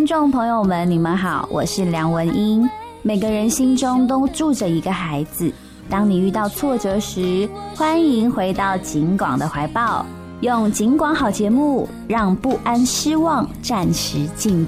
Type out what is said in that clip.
听众朋友们，你们好，我是梁文音。每个人心中都住着一个孩子，当你遇到挫折时，欢迎回到警广的怀抱，用警广好节目让不安失望暂时静